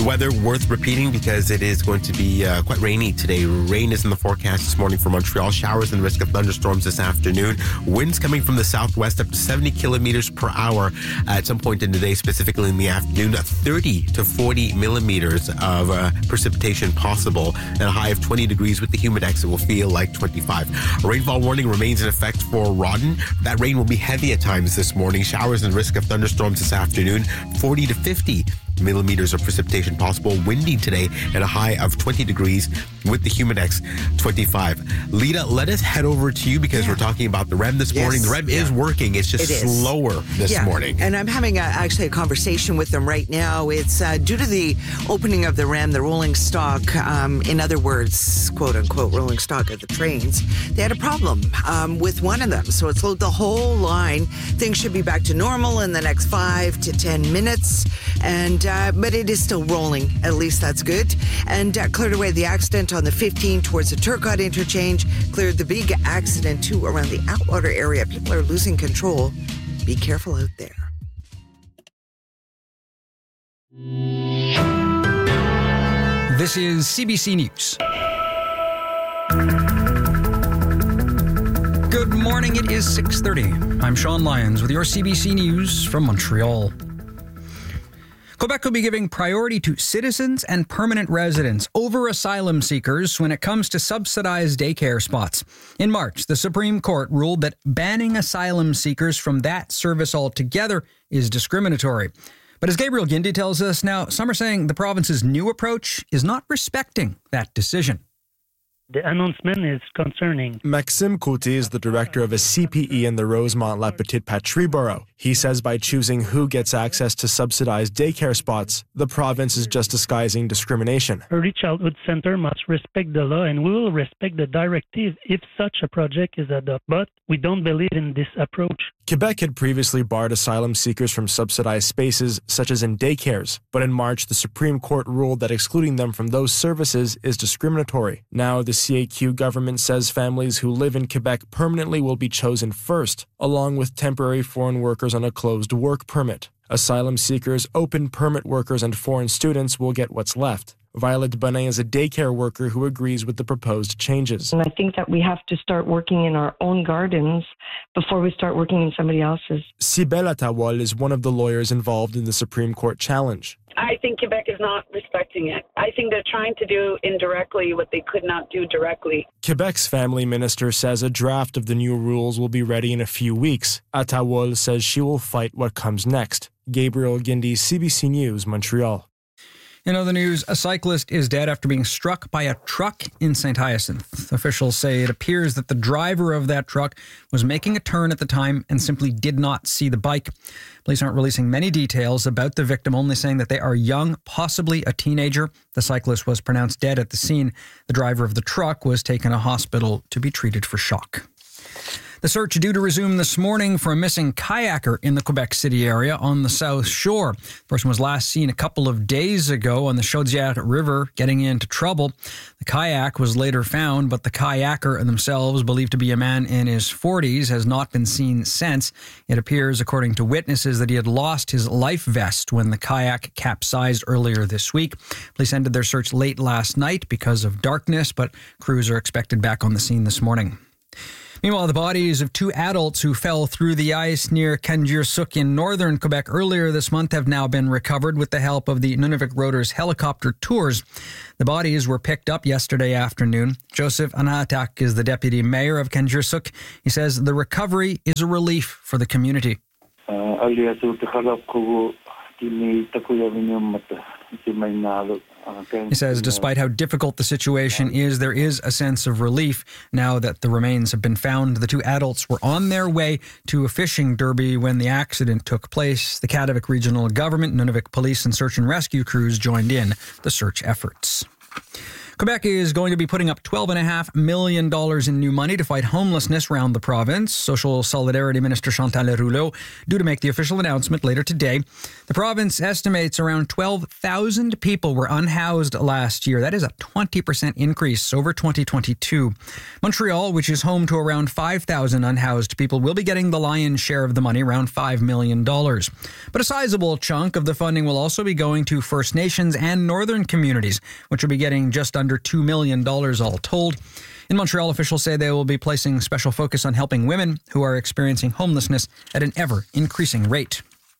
weather worth repeating because it is going to be quite rainy today. Rain is in the forecast this morning for Montreal. Showers and risk of thunderstorms this afternoon. Winds coming from the southwest up to 70 kilometers per hour at some point in the day, specifically in the afternoon. 30 to 40 millimeters of precipitation possible and a high of 20 degrees with the humidex. It will feel like 25. A rainfall warning remains in effect for Rawdon. That rain will be heavy at times this morning. Showers and risk of thunderstorms this afternoon. 40 to 50 millimeters of precipitation possible. Windy today at a high of 20 degrees with the humidex 25. Lita, let us head over to you because we're talking about the REM this morning. The REM is working. It's just slower this morning. And I'm having actually a conversation with them right now. It's due to the opening of the REM, the rolling stock, in other words, quote unquote, rolling stock of the trains. They had a problem with one of them. So it's slowed the whole line. Things should be back to normal in the next 5 to 10 minutes. But it is still rolling. At least that's good. And cleared away the accident on the 15 towards the Turcotte interchange. Cleared the big accident too around the Atwater area. People are losing control. Be careful out there. This is CBC News. Good morning. It is 6:30. I'm Sean Lyons with your CBC News from Montreal. Quebec will be giving priority to citizens and permanent residents over asylum seekers when it comes to subsidized daycare spots. In March, the Supreme Court ruled that banning asylum seekers from that service altogether is discriminatory. But as Gabriel Guindy tells us now, some are saying the province's new approach is not respecting that decision. The announcement is concerning. Maxime Côté is the director of a CPE in the Rosemont-La Petite Patrie borough. He says by choosing who gets access to subsidized daycare spots, the province is just disguising discrimination. Early Childhood Center must respect the law, and we will respect the directive if such a project is adopted. But we don't believe in this approach. Quebec had previously barred asylum seekers from subsidized spaces, such as in daycares. But in March, the Supreme Court ruled that excluding them from those services is discriminatory. Now, the CAQ government says families who live in Quebec permanently will be chosen first, along with temporary foreign workers on a closed work permit. Asylum seekers, open permit workers, and foreign students will get what's left. Violet Bonin is a daycare worker who agrees with the proposed changes. And I think that we have to start working in our own gardens before we start working in somebody else's. Cybelle Attawol is one of the lawyers involved in the Supreme Court challenge. I think Quebec is not respecting it. I think they're trying to do indirectly what they could not do directly. Quebec's family minister says a draft of the new rules will be ready in a few weeks. Attawol says she will fight what comes next. Gabriel Guindy, CBC News, Montreal. In other news, a cyclist is dead after being struck by a truck in St. Hyacinthe. Officials say it appears that the driver of that truck was making a turn at the time and simply did not see the bike. Police aren't releasing many details about the victim, only saying that they are young, possibly a teenager. The cyclist was pronounced dead at the scene. The driver of the truck was taken to hospital to be treated for shock. The search due to resume this morning for a missing kayaker in the Quebec City area on the South Shore. The person was last seen a couple of days ago on the Chaudière River getting into trouble. The kayak was later found, but the kayaker themselves, believed to be a man in his 40s, has not been seen since. It appears, according to witnesses, that he had lost his life vest when the kayak capsized earlier this week. Police ended their search late last night because of darkness, but crews are expected back on the scene this morning. Meanwhile, the bodies of two adults who fell through the ice near Kangirsuk in northern Quebec earlier this month have now been recovered with the help of the Nunavik Rotors helicopter tours. The bodies were picked up yesterday afternoon. Joseph Anatak is the deputy mayor of Kangirsuk. He says the recovery is a relief for the community. He says despite how difficult the situation is, there is a sense of relief now that the remains have been found. The two adults were on their way to a fishing derby when the accident took place. The Kativik Regional Government, Nunavik Police and search and rescue crews joined in the search efforts. Quebec is going to be putting up $12.5 million in new money to fight homelessness around the province. Social Solidarity Minister Chantal Rouleau due to make the official announcement later today. The province estimates around 12,000 people were unhoused last year. That is a 20% increase over 2022. Montreal, which is home to around 5,000 unhoused people, will be getting the lion's share of the money, around $5 million. But a sizable chunk of the funding will also be going to First Nations and northern communities, which will be getting just under $2 million all told. In Montreal, officials say they will be placing special focus on helping women who are experiencing homelessness at an ever-increasing rate.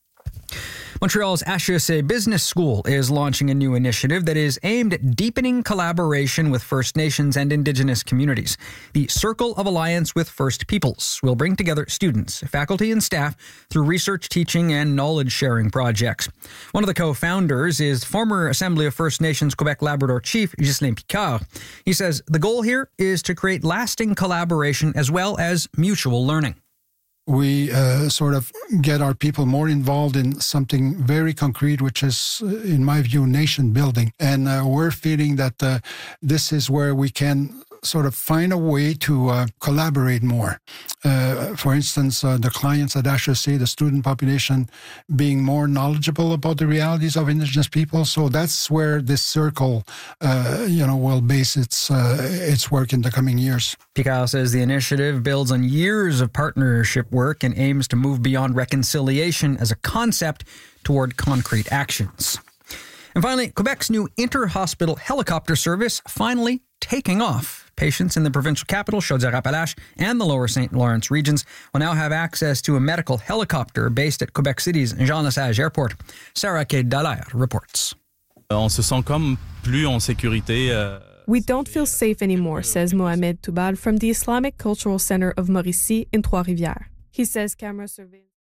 Montreal's HEC Business School is launching a new initiative that is aimed at deepening collaboration with First Nations and Indigenous communities. The Circle of Alliance with First Peoples will bring together students, faculty, and staff through research, teaching, and knowledge-sharing projects. One of the co-founders is former Assembly of First Nations Quebec Labrador Chief Ghislain Picard. He says the goal here is to create lasting collaboration as well as mutual learning. We sort of get our people more involved in something very concrete, which is, in my view, nation building. And we're feeling that this is where we can sort of find a way to collaborate more. For instance, the clients at HEC, the student population, being more knowledgeable about the realities of Indigenous people. So that's where this circle, will base its work in the coming years. Picard says the initiative builds on years of partnership work and aims to move beyond reconciliation as a concept toward concrete actions. And finally, Quebec's new inter-hospital helicopter service finally taking off. Patients in the provincial capital, Chaudière-Appalaches, and the lower St. Lawrence regions will now have access to a medical helicopter based at Quebec City's Jean-Lesage Airport. Sarah K. Dallaire reports. On se sent comme plus en sécurité. We don't feel safe anymore, says Mohamed Toubal from the Islamic Cultural Center of Mauricie in Trois-Rivières. He says camera surveillance.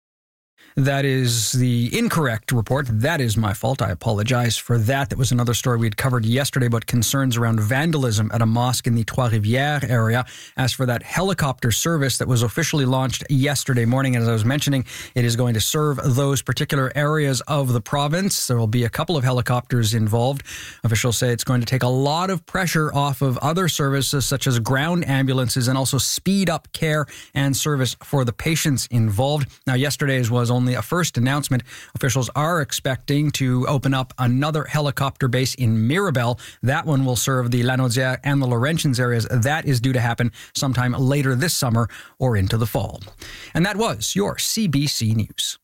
That is the incorrect report. That is my fault. I apologize for that. That was another story we had covered yesterday about concerns around vandalism at a mosque in the Trois-Rivières area. As for that helicopter service that was officially launched yesterday morning, as I was mentioning, it is going to serve those particular areas of the province. There will be a couple of helicopters involved. Officials say it's going to take a lot of pressure off of other services such as ground ambulances and also speed up care and service for the patients involved. Now, yesterday's was only a first announcement. Officials are expecting to open up another helicopter base in Mirabel. That one will serve the Lanaudière and the Laurentians areas. That is due to happen sometime later this summer or into the fall. And that was your CBC News.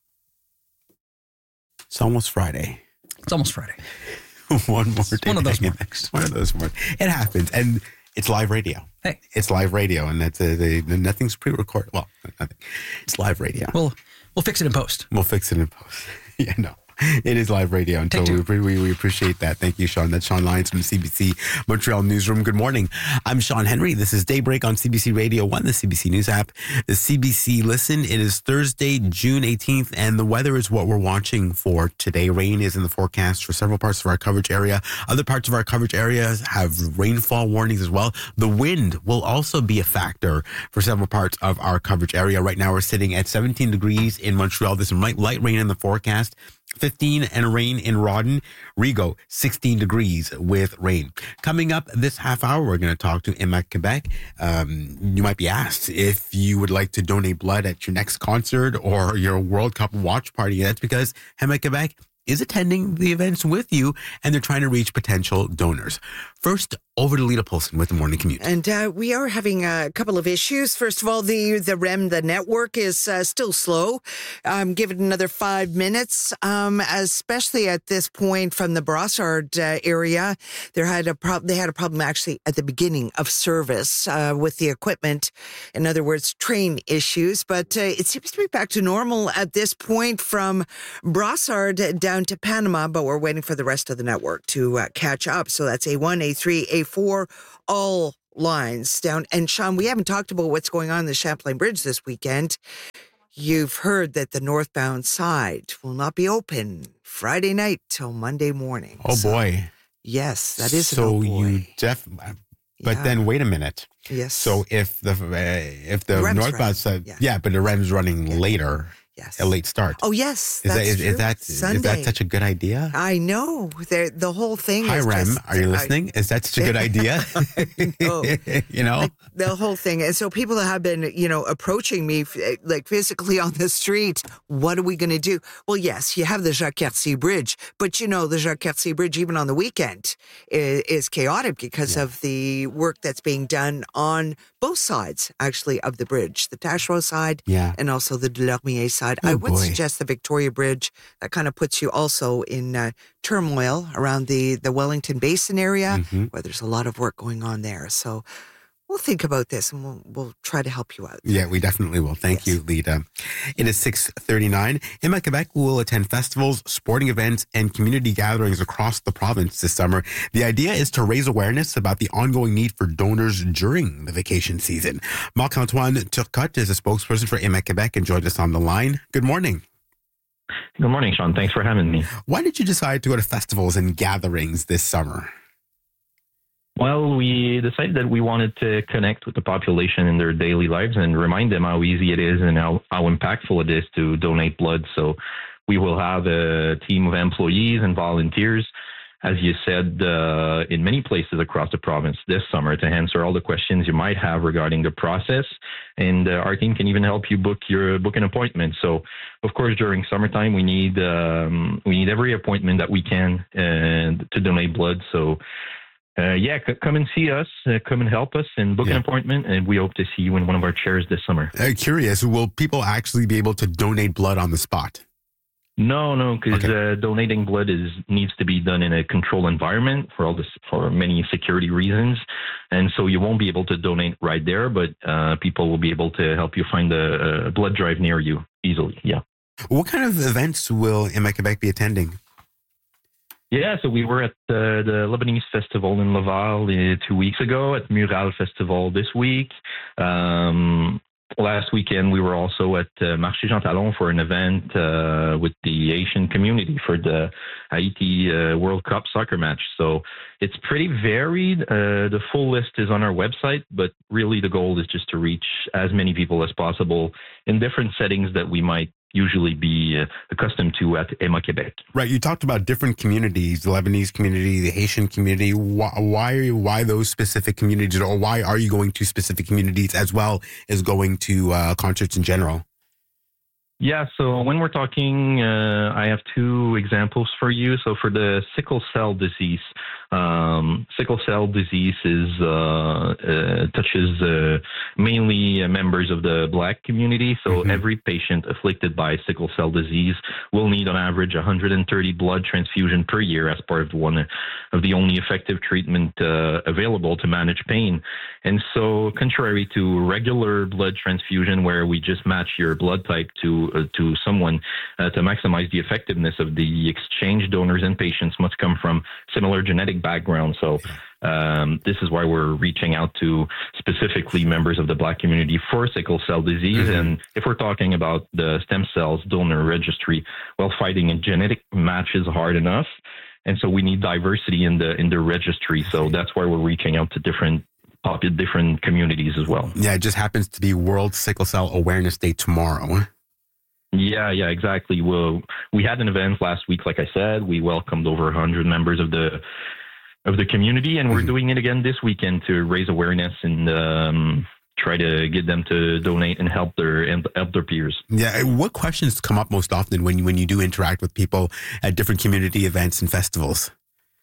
It's almost Friday. It's almost Friday. One more day. One of those mornings. One of those mornings. It happens. And it's live radio. Hey. It's live radio. And that's nothing's pre-recorded. Well, nothing. It's live radio. We'll fix it in post. We'll fix it in post. Yeah, no. It is live radio, and so we appreciate that. Thank you, Sean. That's Sean Lyons from the CBC Montreal Newsroom. Good morning. I'm Sean Henry. This is Daybreak on CBC Radio 1, the CBC News app, the CBC Listen. It is Thursday, June 18th, and the weather is what we're watching for today. Rain is in the forecast for several parts of our coverage area. Other parts of our coverage area have rainfall warnings as well. The wind will also be a factor for several parts of our coverage area. Right now, we're sitting at 17 degrees in Montreal. There's some light rain in the forecast. 15 and rain in Rawdon. Rigaud, 16 degrees with rain. Coming up this half hour, we're going to talk to EMAC Quebec. You might be asked if you would like to donate blood at your next concert or your World Cup watch party. That's because EMAC Quebec is attending the events with you, and they're trying to reach potential donors. First, over to Lita Polson with the Morning Commute. And we are having a couple of issues. First of all, the REM, the network, is still slow. Give it another 5 minutes, especially at this point from the Brossard area. They had a problem actually at the beginning of service with the equipment. In other words, train issues. But it seems to be back to normal at this point from Brossard down to Panama, but we're waiting for the rest of the network to catch up. So that's A1, A3, A4, all lines down. And Sean, we haven't talked about what's going on in the Champlain Bridge this weekend. You've heard that the northbound side will not be open Friday night till Monday morning. Oh, boy. Yes, that is so an oh boy. You definitely. But then wait a minute. Yes. So if the northbound side, but the REM's running later. Yes. A late start. Oh, yes. Is that such a good idea? I know. The whole thing Hi, is Rem. just, Are you listening? Is that such a good idea? No. You know? Like, the whole thing. And so people have been, approaching me like physically on the street. What are we going to do? Well, yes, you have the Jacques-Cartier Bridge, but the Jacques-Cartier Bridge, even on the weekend, is chaotic because of the work that's being done on both sides, actually, of the bridge, the Taschereau side and also the Delormier side. I would suggest the Victoria Bridge. That kind of puts you also in turmoil around the Wellington Basin area, where there's a lot of work going on there. So we'll think about this and we'll try to help you out. Yeah, we definitely will. Thank you, Lita. It is 6:39. Emma Quebec will attend festivals, sporting events, and community gatherings across the province this summer. The idea is to raise awareness about the ongoing need for donors during the vacation season. Marc-Antoine Turcotte is a spokesperson for Emma Quebec and joined us on the line. Good morning. Good morning, Sean. Thanks for having me. Why did you decide to go to festivals and gatherings this summer? Well, we decided that we wanted to connect with the population in their daily lives and remind them how easy it is and how impactful it is to donate blood. So we will have a team of employees and volunteers, as you said, in many places across the province this summer to answer all the questions you might have regarding the process. And our team can even help you book an appointment. So, of course, during summertime, we need every appointment that we can to donate blood. So, come and see us, come and help us and book an appointment. And we hope to see you in one of our chairs this summer. Curious, will people actually be able to donate blood on the spot? No, because donating blood needs to be done in a controlled environment for many security reasons, and so you won't be able to donate right there. But people will be able to help you find a blood drive near you easily. Yeah. What kind of events will Emma Quebec be attending? Yeah, so we were at the Lebanese Festival in Laval 2 weeks ago, at Mural Festival this week. Last weekend, we were also at Marché Jean Talon for an event with the Asian community for the Haiti World Cup soccer match. So it's pretty varied. The full list is on our website, but really the goal is just to reach as many people as possible in different settings that we might usually be accustomed to at Emma Quebec. Right. You talked about different communities, the Lebanese community, the Haitian community. Why those specific communities, or why are you going to specific communities as well as going to concerts in general? Yeah, so when we're talking, I have two examples for you. So for the sickle cell disease touches mainly members of the Black community. So every patient afflicted by sickle cell disease will need on average 130 blood transfusion per year as part of one of the only effective treatment available to manage pain. And so contrary to regular blood transfusion where we just match your blood type to someone, to maximize the effectiveness of the exchange, donors and patients must come from similar genetic backgrounds. So this is why we're reaching out to specifically members of the Black community for sickle cell disease. And if we're talking about the stem cells donor registry, well, finding a genetic match is hard enough. And so we need diversity in the registry. So that's why we're reaching out to different communities as well. Yeah, it just happens to be World Sickle Cell Awareness Day tomorrow. Yeah, exactly. Well, we had an event last week, like I said. We welcomed over 100 members of the community, and we're doing it again this weekend to raise awareness and try to get them to donate and help their peers. Yeah, what questions come up most often when you do interact with people at different community events and festivals?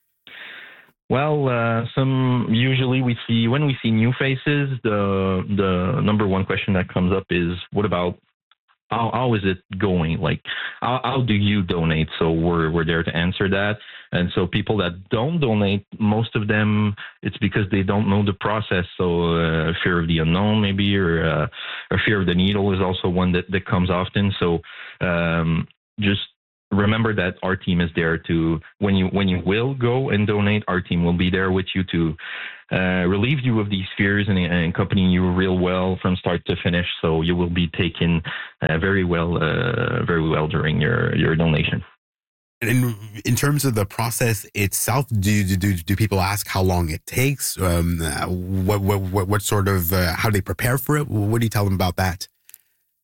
Well, usually when we see new faces, the number one question that comes up is, what about how is it going? Like, how do you donate? So we're there to answer that. And so people that don't donate, most of them, it's because they don't know the process. So fear of the unknown, maybe, or fear of the needle is also one that comes often. So just remember that our team is there to, when you will go and donate, our team will be there with you to relieve you of these fears and accompany you real well from start to finish. So you will be taken very well during your donation. And in terms of the process itself, do people ask how long it takes? What sort of how they prepare for it? What do you tell them about that?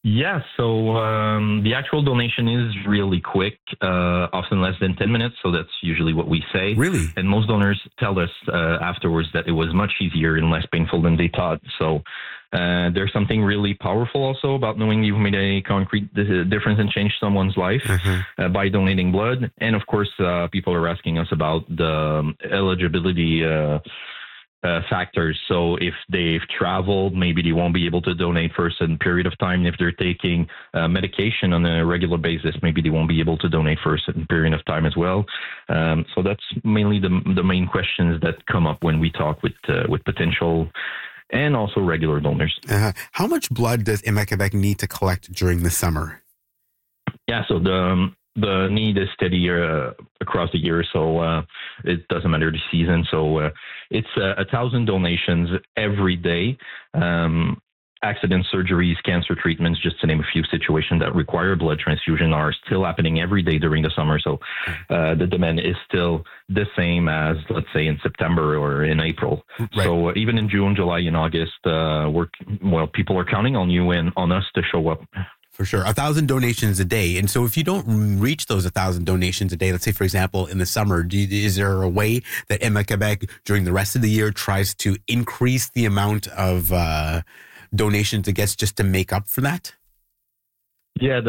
Yeah, so the actual donation is really quick, often less than 10 minutes. So that's usually what we say. Really? And most donors tell us afterwards that it was much easier and less painful than they thought. So there's something really powerful also about knowing you've made a concrete difference and changed someone's life by donating blood. And of course, people are asking us about the eligibility factors. So if they've traveled, maybe they won't be able to donate for a certain period of time. If they're taking medication on a regular basis, maybe they won't be able to donate for a certain period of time as well. So that's mainly the main questions that come up when we talk with potential and also regular donors. How much blood does Héma-Québec need to collect during the summer? Yeah, so the need is steady across the year, so it doesn't matter the season. So it's 1,000 donations every day. Accidents, surgeries, cancer treatments, just to name a few situations that require blood transfusion are still happening every day during the summer. So the demand is still the same as, let's say, in September or in April. Right. So even in June, July, and August, people are counting on you and on us to show up. For sure. 1,000 donations a day. And so if you don't reach those 1,000 donations a day, let's say, for example, in the summer, is there a way that Héma-Québec during the rest of the year tries to increase the amount of donations it gets just to make up for that? Yeah,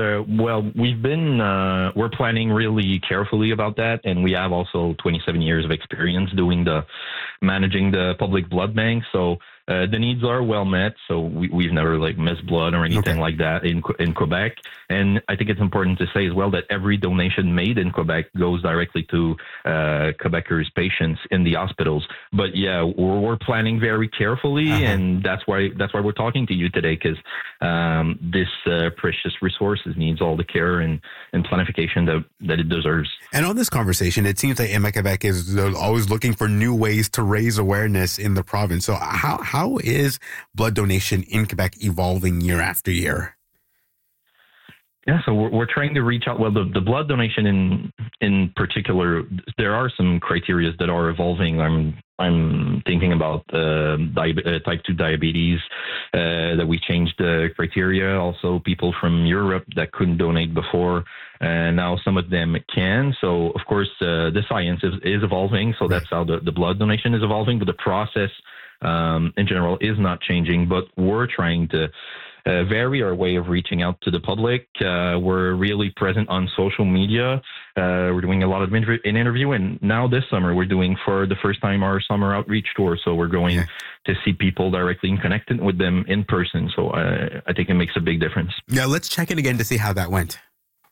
we're planning really carefully about that. And we have also 27 years of experience managing the public blood bank. So the needs are well met. So we've never missed blood or anything like that in Quebec. And I think it's important to say as well that every donation made in Quebec goes directly to Quebecers' patients in the hospitals. But yeah, we're planning very carefully, and that's why we're talking to you today, because this precious resources needs all the care and planification that it deserves. And on this conversation, it seems like Héma-Québec is always looking for new ways to raise awareness in the province. So how is blood donation in Quebec evolving year after year? Yeah, so we're trying to reach out. Well, the blood donation in particular, there are some criteria that are evolving. I'm thinking about type 2 diabetes, that we changed the criteria. Also, people from Europe that couldn't donate before, and now some of them can. So, of course, the science is evolving. So that's how the blood donation is evolving. But the process in general is not changing. But we're trying to vary our way of reaching out to the public. We're really present on social media. We're doing a lot of interview, and now this summer we're doing for the first time our summer outreach tour. So we're going to see people directly and connecting with them in person. So I think it makes a big difference. Yeah, let's check in again to see how that went.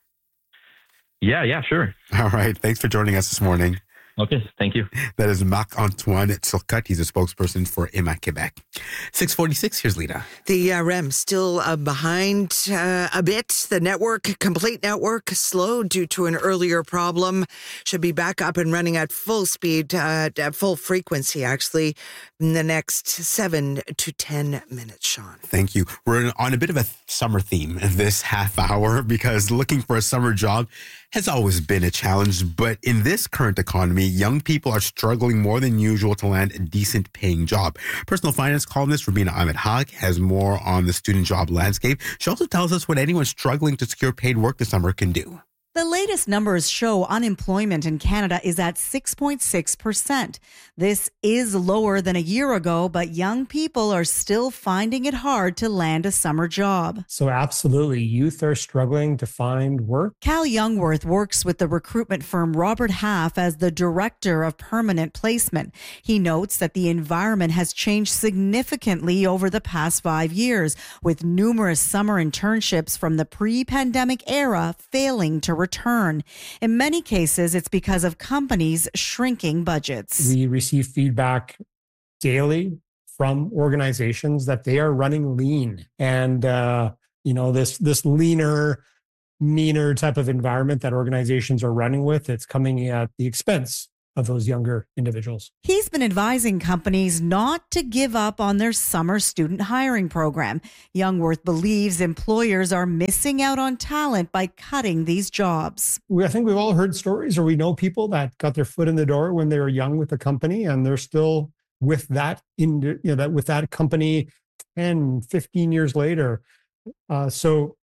Yeah, sure. All right. Thanks for joining us this morning. Okay, thank you. That is Marc-Antoine Turcotte. He's a spokesperson for Héma-Québec. 6:46, here's Lita. The REM still behind a bit. The complete network, slowed due to an earlier problem. Should be back up and running at full speed, at full frequency, actually, in the next 7 to 10 minutes, Sean. Thank you. We're on a bit of a summer theme this half hour, because looking for a summer job has always been a challenge. But in this current economy, young people are struggling more than usual to land a decent paying job. Personal finance columnist Rubina Ahmed-Haq has more on the student job landscape. She also tells us what anyone struggling to secure paid work this summer can do. The latest numbers show unemployment in Canada is at 6.6%. This is lower than a year ago, but young people are still finding it hard to land a summer job. So absolutely, youth are struggling to find work. Cal Youngworth works with the recruitment firm Robert Half as the director of permanent placement. He notes that the environment has changed significantly over the past 5 years, with numerous summer internships from the pre-pandemic era failing to return. In many cases, it's because of companies shrinking budgets. We receive feedback daily from organizations that they are running lean. And, this leaner, meaner type of environment that organizations are running with, it's coming at the expense of those younger individuals. He's been advising companies not to give up on their summer student hiring program. Youngworth believes employers are missing out on talent by cutting these jobs. I think we've all heard stories, or we know people that got their foot in the door when they were young with the company, and they're still with that company 10, 15 years later. So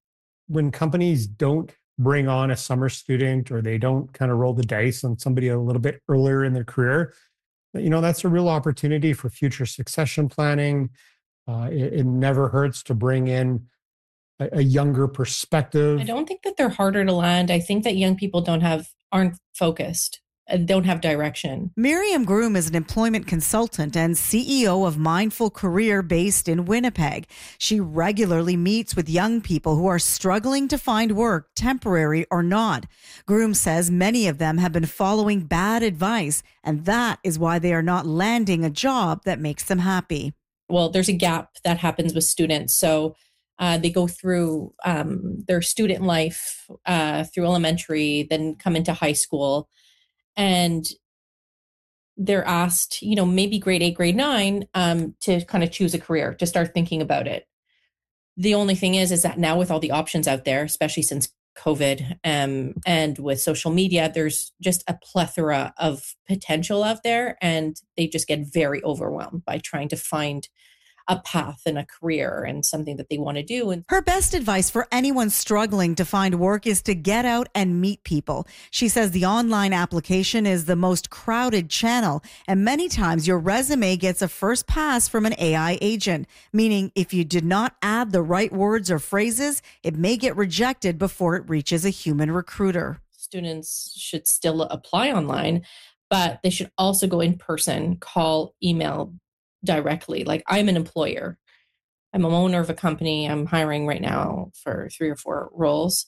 when companies don't bring on a summer student, or they don't kind of roll the dice on somebody a little bit earlier in their career, that's a real opportunity for future succession planning. It never hurts to bring in a younger perspective. I don't think that they're harder to land. I think that young people aren't focused, don't have direction. Miriam Groom is an employment consultant and CEO of Mindful Career based in Winnipeg. She regularly meets with young people who are struggling to find work, temporary or not. Groom says many of them have been following bad advice, and that is why they are not landing a job that makes them happy. Well, there's a gap that happens with students. So they go through their student life through elementary, then come into high school, and they're asked, maybe grade 8, grade 9, to kind of choose a career, to start thinking about it. The only thing is that now with all the options out there, especially since COVID and with social media, there's just a plethora of potential out there, and they just get very overwhelmed by trying to find a path and a career and something that they want to do. And her best advice for anyone struggling to find work is to get out and meet people. She says the online application is the most crowded channel, and many times your resume gets a first pass from an AI agent, meaning if you did not add the right words or phrases, it may get rejected before it reaches a human recruiter. Students should still apply online, but they should also go in person, call, email directly. Like, I'm an employer. I'm an owner of a company. I'm hiring right now for 3 or 4 roles.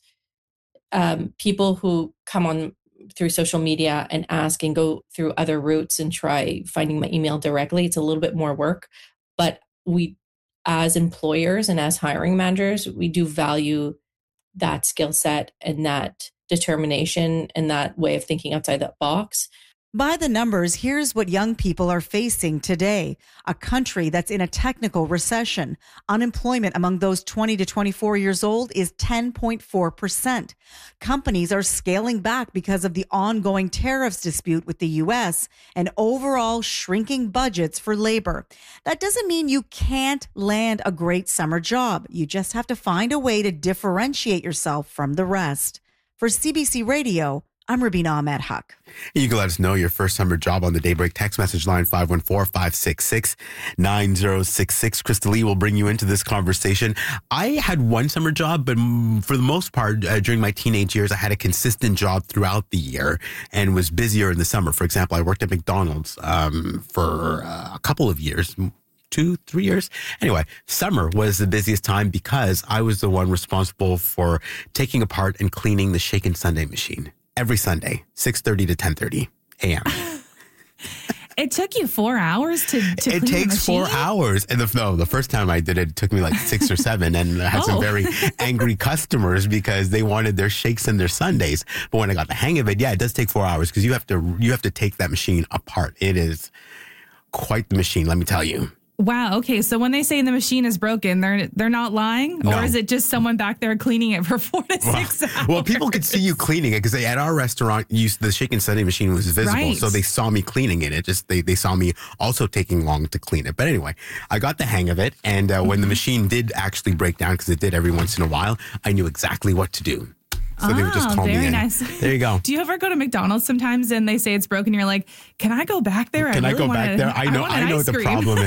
People who come on through social media and ask and go through other routes and try finding my email directly, it's a little bit more work. But we, as employers and as hiring managers, we do value that skill set and that determination and that way of thinking outside that box. By the numbers, here's what young people are facing today. A country that's in a technical recession. Unemployment among those 20 to 24 years old is 10.4%. Companies are scaling back because of the ongoing tariffs dispute with the U.S. and overall shrinking budgets for labor. That doesn't mean you can't land a great summer job. You just have to find a way to differentiate yourself from the rest. For CBC Radio, I'm Rubina Ahmed Haq. You can let us know your first summer job on the Daybreak text message line 514-566-9066. Krista Lee will bring you into this conversation. I had one summer job, but for the most part, during my teenage years, I had a consistent job throughout the year and was busier in the summer. For example, I worked at McDonald's for a couple of years. 2-3 years. Anyway, summer was the busiest time because I was the one responsible for taking apart and cleaning the shaken Sunday machine. Every Sunday, 6:30 to 10:30 a.m. It took you 4 hours to clean the machine? It takes 4 hours. And the first time I did it, it took me like 6 or 7. And I had some very angry customers because they wanted their shakes and their Sundays. But when I got the hang of it, it does take 4 hours because you have to take that machine apart. It is quite the machine, let me tell you. Wow. Okay. So when they say the machine is broken, they're not lying? No. Or is it just someone back there cleaning it for 4 to 6 hours? Well, people could see you cleaning it because at our restaurant, the shaken Sunday machine was visible. Right. So they saw me cleaning it. They saw me also taking long to clean it. But anyway, I got the hang of it. And when the machine did actually break down, because it did every once in a while, I knew exactly what to do. So they would just call me in. Very nice. There you go. Do you ever go to McDonald's sometimes and they say it's broken? You're like, can I go back there? Can I go back there? I know what the problem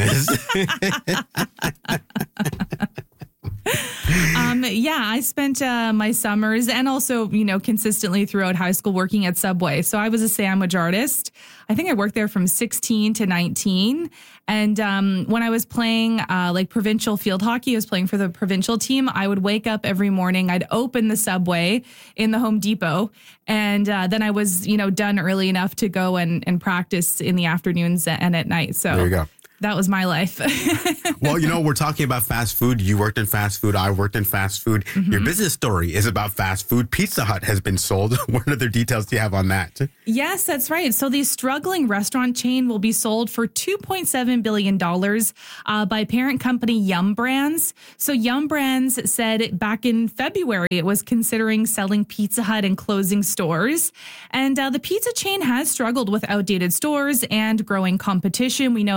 is. I spent my summers and also, consistently throughout high school working at Subway. So I was a sandwich artist. I think I worked there from 16 to 19. And when I was playing provincial field hockey, I was playing for the provincial team. I would wake up every morning. I'd open the Subway in the Home Depot. And then I was, done early enough to go and practice in the afternoons and at night. So there you go. That was my life. Well, we're talking about fast food. You worked in fast food. I worked in fast food. Mm-hmm. Your business story is about fast food. Pizza Hut has been sold. What other details do you have on that? Yes, that's right. So the struggling restaurant chain will be sold for $2.7 billion by parent company Yum Brands. So Yum Brands said back in February it was considering selling Pizza Hut and closing stores. And the pizza chain has struggled with outdated stores and growing competition. We know there's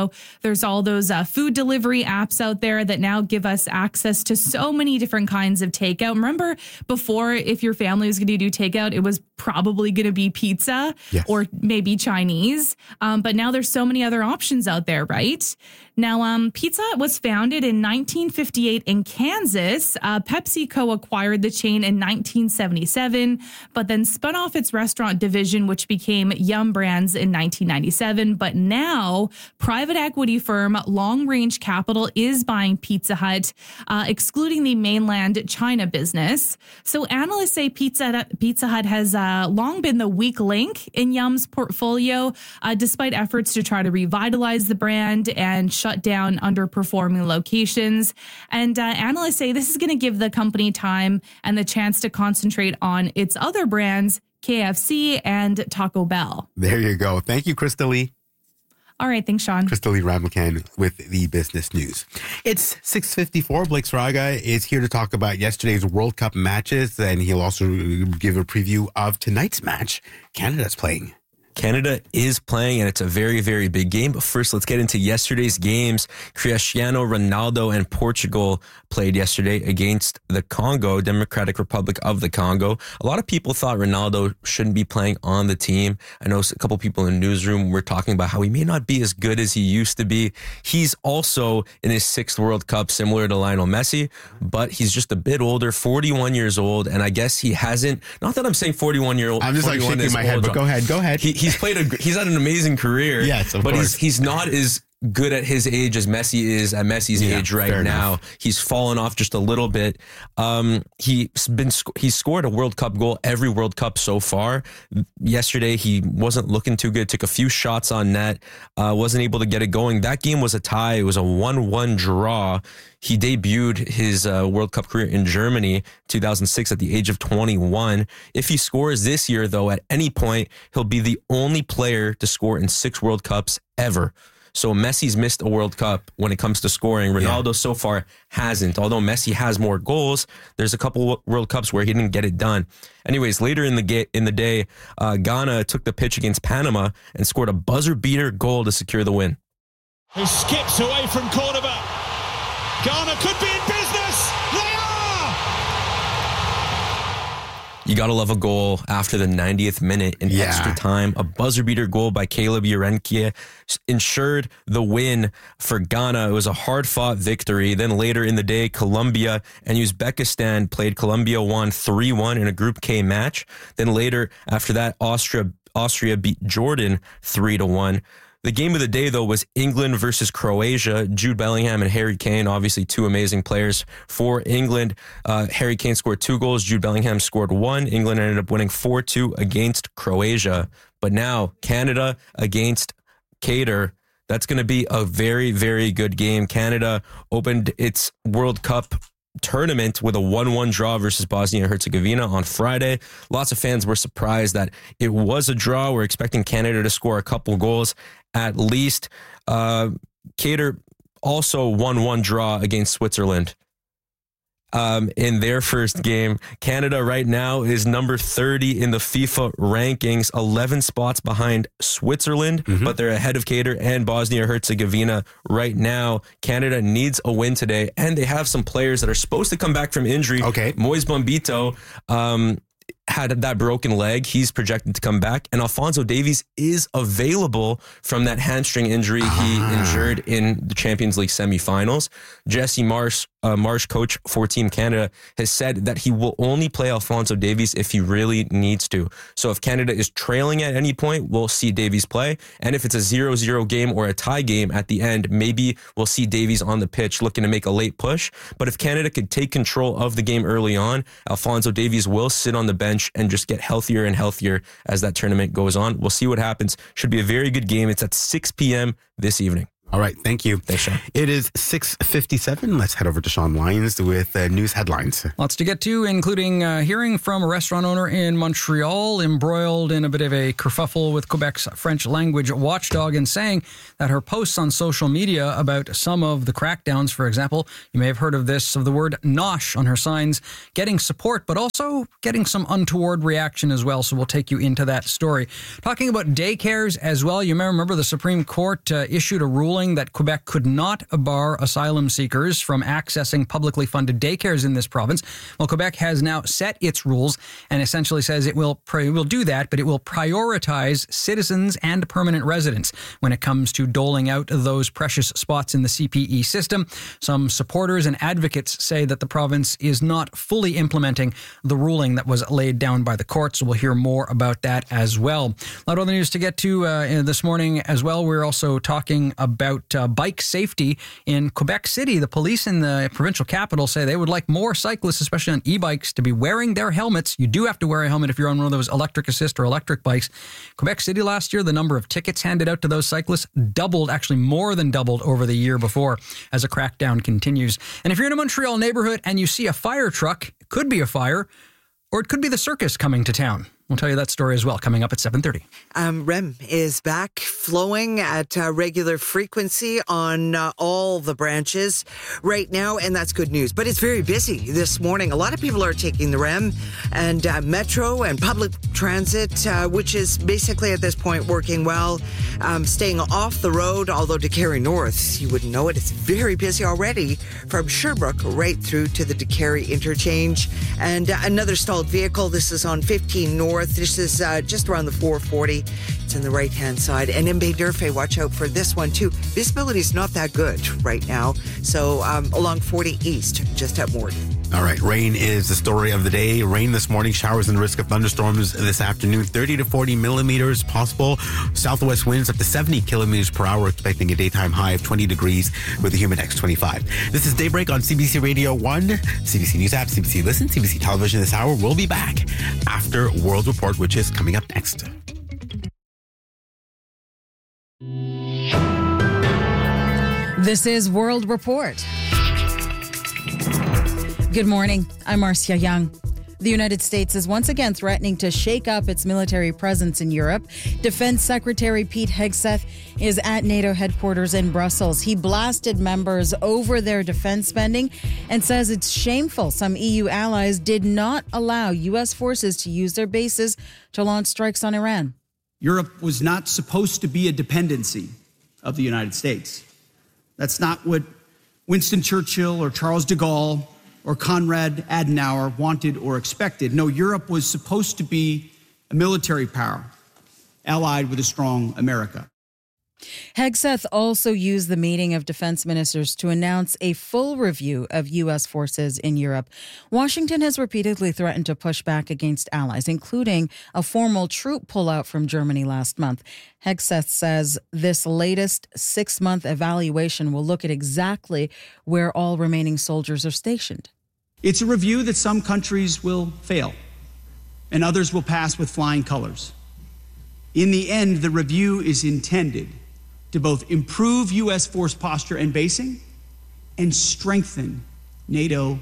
there's all those food delivery apps out there that now give us access to so many different kinds of takeout. Remember before, if your family was going to do takeout, it was probably going to be pizza or maybe Chinese. But now there's so many other options out there, right? Now, Pizza Hut was founded in 1958 in Kansas. PepsiCo acquired the chain in 1977, but then spun off its restaurant division, which became Yum Brands in 1997. But now, private equity firm Long Range Capital is buying Pizza Hut, excluding the mainland China business. So analysts say Pizza Hut has long been the weak link in Yum's portfolio, despite efforts to try to revitalize the brand and shut down underperforming locations. And analysts say this is going to give the company time and the chance to concentrate on its other brands, KFC and Taco Bell. There you go. Thank you, Krista Lee. All right. Thanks, Sean. Krista Lee Ramachan with the business news. It's 6:54. Blake Saraga is here to talk about yesterday's World Cup matches, and he'll also give a preview of tonight's match. Canada's playing. Canada is playing, and it's a very, very big game. But first, let's get into yesterday's games. Cristiano Ronaldo and Portugal played yesterday against the Congo, Democratic Republic of the Congo. A lot of people thought Ronaldo shouldn't be playing on the team. I know a couple people in the newsroom were talking about how he may not be as good as he used to be. He's also in his 6th World Cup, similar to Lionel Messi, but he's just a bit older, 41 years old, and I guess he hasn't, not that I'm saying 41-year-old. I'm just like shaking my head, but go ahead. He's had an amazing career. Yes, of but course. he's not as good at his age as Messi is at Messi's age right now. Enough. He's fallen off just a little bit. He's scored a World Cup goal every World Cup so far. Yesterday he wasn't looking too good. Took a few shots on net. Wasn't able to get it going. That game was a tie. It was a 1-1 draw. He debuted his World Cup career in Germany, 2006, at the age of 21. If he scores this year, though, at any point, he'll be the only player to score in 6 World Cups ever. So Messi's missed a World Cup when it comes to scoring. Ronaldo so far hasn't. Although Messi has more goals, there's a couple World Cups where he didn't get it done. Anyways, later in the day, Ghana took the pitch against Panama and scored a buzzer beater goal to secure the win. Who skips away from cornerback. Ghana could be in business. They are! You got to love a goal after the 90th minute in extra time. A buzzer beater goal by Caleb Urenkie ensured the win for Ghana. It was a hard-fought victory. Then later in the day, Colombia and Uzbekistan played. Colombia won 3-1 in a Group K match. Then later, after that, Austria beat Jordan 3-1. The game of the day, though, was England versus Croatia. Jude Bellingham and Harry Kane, obviously 2 amazing players for England. Harry Kane scored 2 goals. Jude Bellingham scored 1. England ended up winning 4-2 against Croatia. But now, Canada against Qatar. That's going to be a very, very good game. Canada opened its World Cup tournament with a 1-1 draw versus Bosnia and Herzegovina on Friday. Lots of fans were surprised that it was a draw. We're expecting Canada to score a couple goals at least. Qatar also 1-1 draw against Switzerland. In their first game, Canada right now is number 30 in the FIFA rankings, 11 spots behind Switzerland, but they're ahead of Qatar and Bosnia-Herzegovina right now. Canada needs a win today, and they have some players that are supposed to come back from injury. Okay. Moise Bombito had that broken leg. He's projected to come back, and Alphonso Davies is available from that hamstring injury he injured in the Champions League semifinals. Jesse Marsh, coach for Team Canada, has said that he will only play Alphonso Davies if he really needs to. So if Canada is trailing at any point, we'll see Davies play. And if it's a 0-0 game or a tie game at the end, maybe we'll see Davies on the pitch looking to make a late push. But if Canada could take control of the game early on, Alphonso Davies will sit on the bench and just get healthier and healthier as that tournament goes on. We'll see what happens. Should be a very good game. It's at 6 p.m. this evening. All right. Thank you. Thanks, Sean. It is 6:57. Let's head over to Sean Lyons with news headlines. Lots to get to, including hearing from a restaurant owner in Montreal embroiled in a bit of a kerfuffle with Quebec's French language watchdog and saying that her posts on social media about some of the crackdowns, for example, you may have heard of this, of the word nosh on her signs, getting support, but also getting some untoward reaction as well. So we'll take you into that story. Talking about daycares as well, you may remember the Supreme Court issued a ruling ruling that Quebec could not bar asylum seekers from accessing publicly funded daycares in this province. Well, Quebec has now set its rules and essentially says it will do that, but it will prioritize citizens and permanent residents when it comes to doling out those precious spots in the CPE system. Some supporters and advocates say that the province is not fully implementing the ruling that was laid down by the court, so we'll hear more about that as well. A lot of other news to get to this morning as well. We're also talking about bike safety in Quebec City. The police in the provincial capital say they would like more cyclists, especially on e-bikes, to be wearing their helmets. You do have to wear a helmet if you're on one of those electric assist or electric bikes. Quebec City last year, the number of tickets handed out to those cyclists doubled, actually more than doubled over the year before, as a crackdown continues. And if you're in a Montreal neighborhood and you see a fire truck, it could be a fire, or it could be the circus coming to town. We'll tell you that story as well, coming up at 7:30. REM is back flowing at regular frequency on all the branches right now, and that's good news. But it's very busy this morning. A lot of people are taking the REM and Metro and public transit, which is basically at this point working well, staying off the road, although DeCarry North, you wouldn't know it, it's very busy already from Sherbrooke right through to the DeCarry interchange. And another stalled vehicle, this is on 15 North. This is just around the 440. It's on the right-hand side. And in Bay d'Urfé, watch out for this one, too. Visibility is not that good right now. So along 40 East, just at Morden. All right, rain is the story of the day. Rain this morning, showers and the risk of thunderstorms this afternoon. 30 to 40 millimeters possible. Southwest winds up to 70 kilometers per hour, expecting a daytime high of 20 degrees with a humid index 25. This is Daybreak on CBC Radio 1, CBC News app, CBC Listen, CBC Television this hour. We'll be back after World Report, which is coming up next. This is World Report. Good morning. I'm Marcia Young. The United States is once again threatening to shake up its military presence in Europe. Defense Secretary Pete Hegseth is at NATO headquarters in Brussels. He blasted members over their defense spending and says it's shameful some EU allies did not allow U.S. forces to use their bases to launch strikes on Iran. Europe was not supposed to be a dependency of the United States. That's not what Winston Churchill or Charles de Gaulle or Konrad Adenauer wanted or expected. No, Europe was supposed to be a military power allied with a strong America. Hegseth also used the meeting of defense ministers to announce a full review of U.S. forces in Europe. Washington has repeatedly threatened to push back against allies, including a formal troop pullout from Germany last month. Hegseth says this latest 6-month evaluation will look at exactly where all remaining soldiers are stationed. It's a review that some countries will fail and others will pass with flying colors. In the end, the review is intended to both improve U.S. force posture and basing and strengthen NATO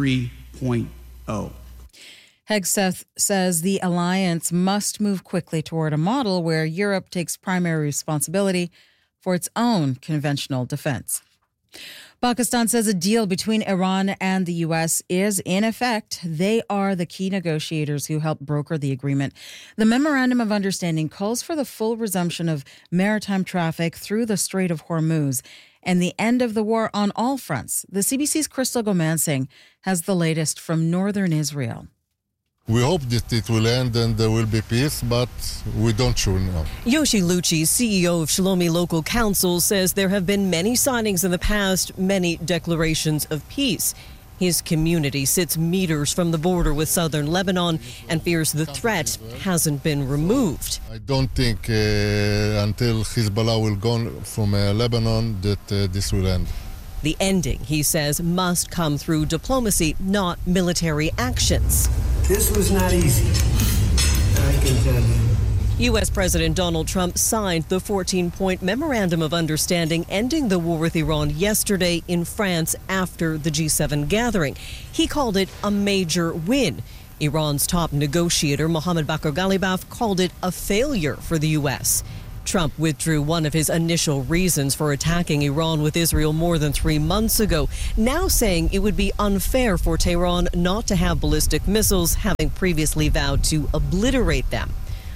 3.0. Hegseth says the alliance must move quickly toward a model where Europe takes primary responsibility for its own conventional defense. Pakistan says a deal between Iran and the U.S. is in effect. They are the key negotiators who helped broker the agreement. The Memorandum of Understanding calls for the full resumption of maritime traffic through the Strait of Hormuz and the end of the war on all fronts. The CBC's Crystal Gomansing has the latest from northern Israel. We hope that it will end and there will be peace, but we don't sure now. Yoshi Lucci, CEO of Shalomi Local Council, says there have been many signings in the past, many declarations of peace. His community sits meters from the border with southern Lebanon and fears the threat hasn't been removed. I don't think until Hezbollah will go from Lebanon that this will end. The ending, he says, must come through diplomacy, not military actions. This was not easy, I can tell you. U.S. President Donald Trump signed the 14-point Memorandum of Understanding ending the war with Iran yesterday in France after the G7 gathering. He called it a major win. Iran's top negotiator, Mohammad Bakr Ghalibaf, called it a failure for the U.S. Trump withdrew one of his initial reasons for attacking Iran with Israel more than 3 months ago, now saying it would be unfair for Tehran not to have ballistic missiles, having previously vowed to obliterate them.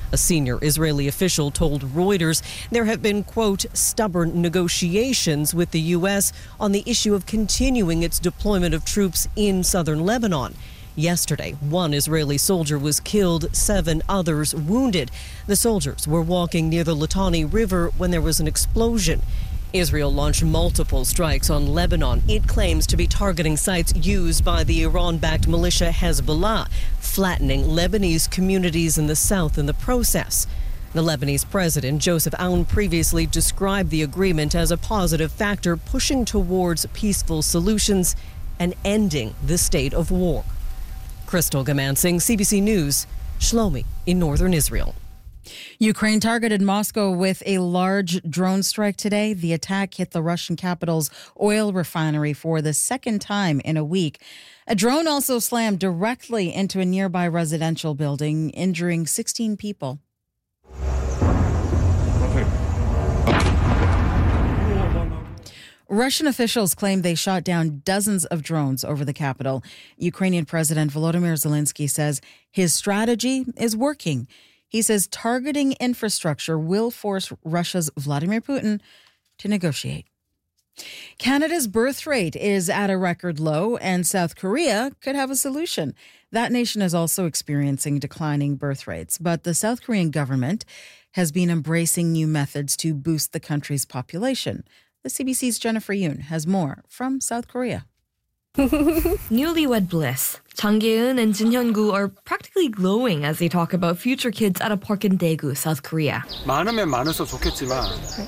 A senior Israeli official told Reuters there have been, quote, stubborn negotiations with the U.S. on the issue of continuing its deployment of troops in southern Lebanon. Yesterday, one Israeli soldier was killed, 7 others wounded. The soldiers were walking near the Litani River when there was an explosion. Israel launched multiple strikes on Lebanon. It claims to be targeting sites used by the Iran-backed militia Hezbollah, flattening Lebanese communities in the south in the process. The Lebanese president, Joseph Aoun, previously described the agreement as a positive factor pushing towards peaceful solutions and ending the state of war. Crystal Gamansing, CBC News, Shlomi in northern Israel. Ukraine targeted Moscow with a large drone strike today. The attack hit the Russian capital's oil refinery for the second time in a week. A drone also slammed directly into a nearby residential building, injuring 16 people. Russian officials claim they shot down dozens of drones over the capital. Ukrainian President Volodymyr Zelensky says his strategy is working. He says targeting infrastructure will force Russia's Vladimir Putin to negotiate. Canada's birth rate is at a record low, and South Korea could have a solution. That nation is also experiencing declining birth rates, but the South Korean government has been embracing new methods to boost the country's population. The CBC's Jennifer Yoon has more from South Korea. Newlywed bliss. Chang Ge-eun and Jin Hyun-gu are practically glowing as they talk about future kids at a park in Daegu, South Korea. 많으면 많을수록 좋겠지만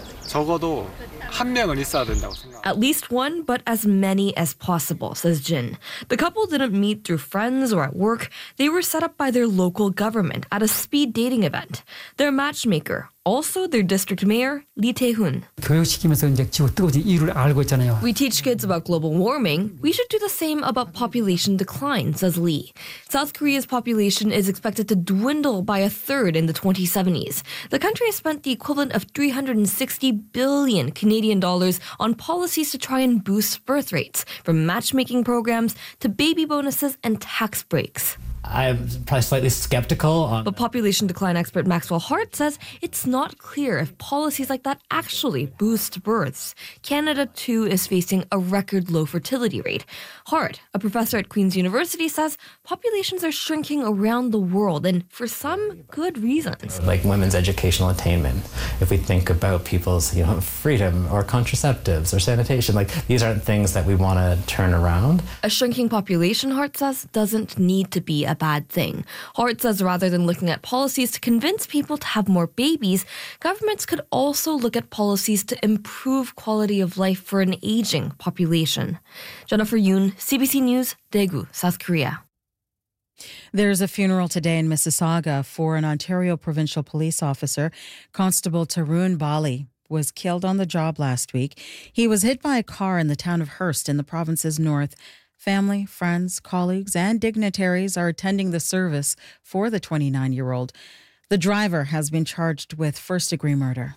적어도 한 명은 있어야 된다고 생각. At least one, but as many as possible, says Jin. The couple didn't meet through friends or at work. They were set up by their local government at a speed dating event. Their matchmaker, also their district mayor, Lee Tae-hoon. 교육시키면서 이제 지구 뜨거워진 이유를 알고 있잖아요. We teach kids about global warming. We should do the same about population decline, says Lee. South Korea's population is expected to dwindle by a third in the 2070s. The country has spent the equivalent of 360 billion Canadian dollars on policies to try and boost birth rates, from matchmaking programs to baby bonuses and tax breaks. I'm probably slightly skeptical on. But population decline expert Maxwell Hart says it's not clear if policies like that actually boost births. Canada, too, is facing a record low fertility rate. Hart, a professor at Queen's University, says populations are shrinking around the world, and for some good reasons. Like women's educational attainment. If we think about people's freedom or contraceptives or sanitation, these aren't things that we want to turn around. A shrinking population, Hart says, doesn't need to be a bad thing. Hart says rather than looking at policies to convince people to have more babies, governments could also look at policies to improve quality of life for an aging population. Jennifer Yoon, CBC News, Daegu, South Korea. There's a funeral today in Mississauga for an Ontario provincial police officer. Constable Tarun Bali was killed on the job last week. He was hit by a car in the town of Hearst in the province's north. Family, friends, colleagues, and dignitaries are attending the service for the 29-year-old. The driver has been charged with first-degree murder.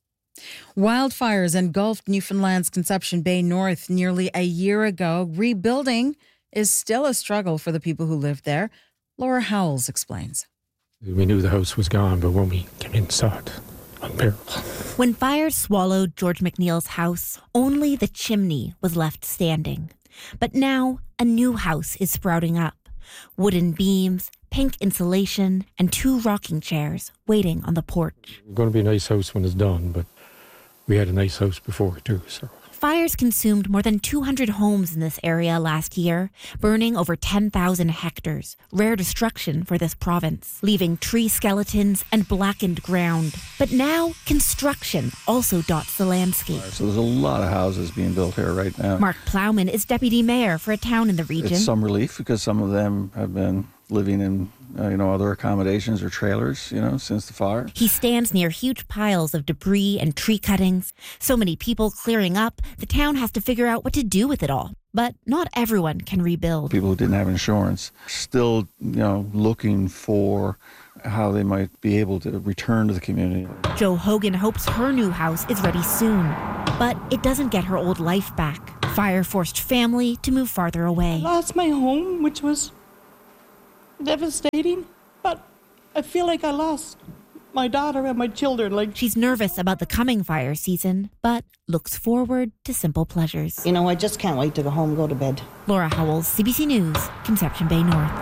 Wildfires engulfed Newfoundland's Conception Bay North nearly a year ago. Rebuilding is still a struggle for the people who live there. Laura Howells explains. We knew the house was gone, but when we came in, saw it. Unbearable. When fires swallowed George McNeil's house, only the chimney was left standing. But now a new house is sprouting up. Wooden beams, pink insulation, and 2 rocking chairs waiting on the porch. It's going to be a nice house when it's done, but we had a nice house before too, so. Fires consumed more than 200 homes in this area last year, burning over 10,000 hectares, rare destruction for this province, leaving tree skeletons and blackened ground. But now, construction also dots the landscape. So there's a lot of houses being built here right now. Mark Plowman is deputy mayor for a town in the region. It's some relief because some of them have been living in other accommodations or trailers, since the fire. He stands near huge piles of debris and tree cuttings. So many people clearing up, the town has to figure out what to do with it all. But not everyone can rebuild. People who didn't have insurance still, looking for how they might be able to return to the community. Jo Hogan hopes her new house is ready soon. But it doesn't get her old life back. Fire forced family to move farther away. I lost my home, which was devastating, but I feel like I lost my daughter and my children. She's nervous about the coming fire season, but looks forward to simple pleasures. I just can't wait to go home and go to bed. Laura Howells, CBC News, Conception Bay North.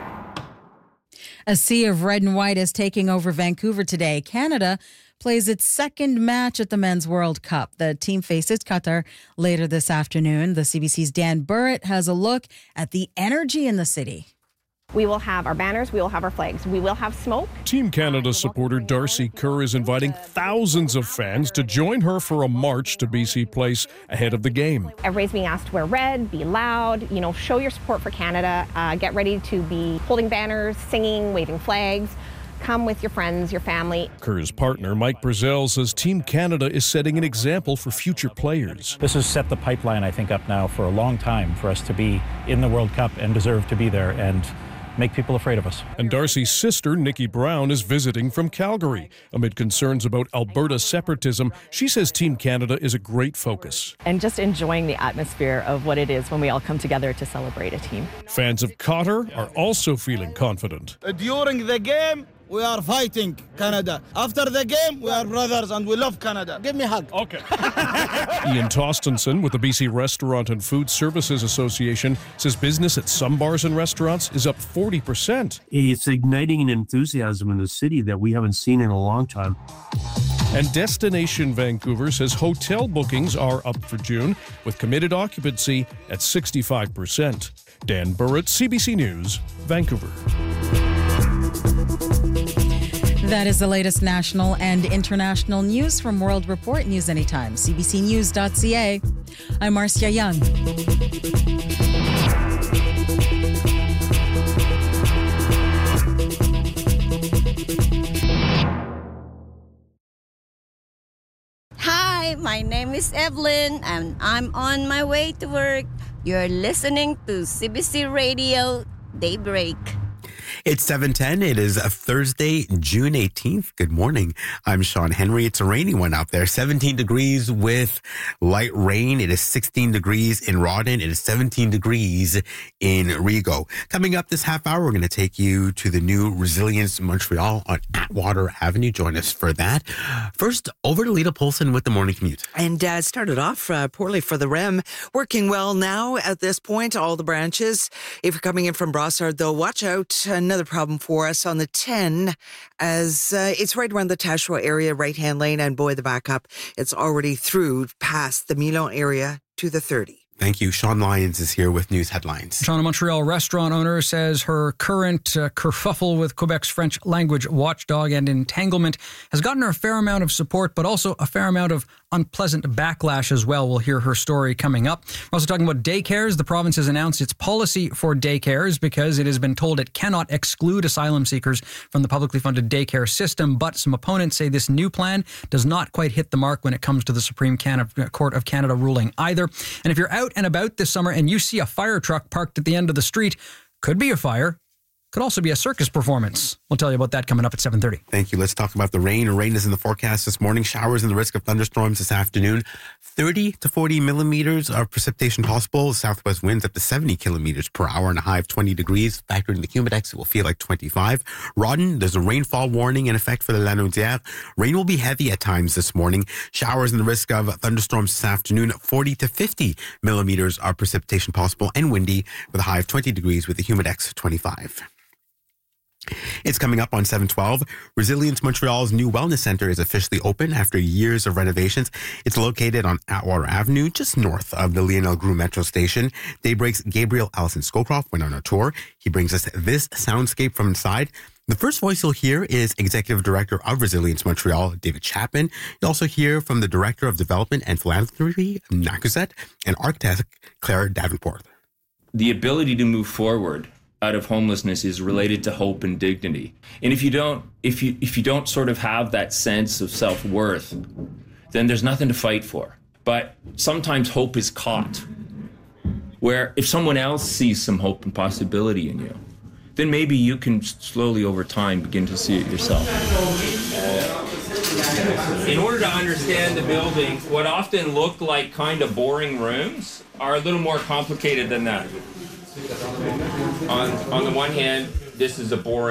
A sea of red and white is taking over Vancouver today. Canada plays its second match at the Men's World Cup. The team faces Qatar later this afternoon. The CBC's Dan Burrett has a look at the energy in the city. We will have our banners, we will have our flags, we will have smoke. Team Canada supporter Darcy Kerr is inviting thousands of fans to join her for a march to BC Place ahead of the game. Everybody's being asked to wear red, be loud, show your support for Canada, get ready to be holding banners, singing, waving flags. Come with your friends, your family. Kerr's partner, Mike Brazell, says Team Canada is setting an example for future players. This has set the pipeline, I think, up now for a long time for us to be in the World Cup and deserve to be there and make people afraid of us. And Darcy's sister, Nikki Brown, is visiting from Calgary. Amid concerns about Alberta separatism, she says Team Canada is a great focus. And just enjoying the atmosphere of what it is when we all come together to celebrate a team. Fans of Qatar are also feeling confident. During the game, we are fighting Canada. After the game, we are brothers and we love Canada. Give me a hug. Okay. Ian Tostenson with the BC Restaurant and Food Services Association says business at some bars and restaurants is up 40%. It's igniting an enthusiasm in the city that we haven't seen in a long time. And Destination Vancouver says hotel bookings are up for June, with committed occupancy at 65%. Dan Burrett, CBC News, Vancouver. That is the latest national and international news from World Report News Anytime, cbcnews.ca. I'm Marcia Young. Hi, my name is Evelyn and I'm on my way to work. You're listening to CBC Radio Daybreak. It's 7:10. It is a Thursday, June 18th. Good morning. I'm Sean Henry. It's a rainy one out there. 17 degrees with light rain. It is 16 degrees in Rawdon. It is 17 degrees in Rigaud. Coming up this half hour, we're going to take you to the new Resilience Montreal on Atwater Avenue. Join us for that. First, over to Lita Polson with the morning commute. And started off poorly for the REM. Working well now at this point, all the branches. If you're coming in from Brossard, though, watch out. Another problem for us on the 10 as it's right around the Taschereau area, right-hand lane, and boy, the backup, it's already through past the Milon area to the 30. Thank you. Sean Lyons is here with news headlines. Toronto Montreal restaurant owner says her current kerfuffle with Quebec's French language watchdog and entanglement has gotten her a fair amount of support, but also a fair amount of unpleasant backlash as well. We'll hear her story coming up. We're also talking about daycares. The province has announced its policy for daycares because it has been told it cannot exclude asylum seekers from the publicly funded daycare system. But some opponents say this new plan does not quite hit the mark when it comes to the Supreme Court of Canada ruling either. And if you're out and about this summer and you see a fire truck parked at the end of the street, could be a fire. Could also be a circus performance. We'll tell you about that coming up at 7:30. Thank you. Let's talk about the rain. Rain is in the forecast this morning. Showers and the risk of thunderstorms this afternoon. 30 to 40 millimeters of precipitation possible. Southwest winds up to 70 kilometers per hour and a high of 20 degrees. Factored in the humidex, it will feel like 25. Rawdon, there's a rainfall warning in effect for the Lanaudière. Rain will be heavy at times this morning. Showers and the risk of thunderstorms this afternoon. 40 to 50 millimeters of precipitation possible and windy with a high of 20 degrees with the humidex 25. It's coming up on 7:12. Resilience Montreal's new wellness center is officially open after years of renovations. It's located on Atwater Avenue, just north of the Lionel Groulx Metro Station. Daybreak's Gabriel Allison Scowcroft went on a tour. He brings us this soundscape from inside. The first voice you'll hear is Executive Director of Resilience Montreal, David Chapman. You'll also hear from the Director of Development and Philanthropy, Nakuset, and architect Claire Davenport. The ability to move forward out of homelessness is related to hope and dignity. And if you don't sort of have that sense of self-worth, then there's nothing to fight for. But sometimes hope is caught, where if someone else sees some hope and possibility in you, then maybe you can slowly over time begin to see it yourself. In order to understand the building, what often look like kind of boring rooms are a little more complicated than that. On the one hand, this is a boring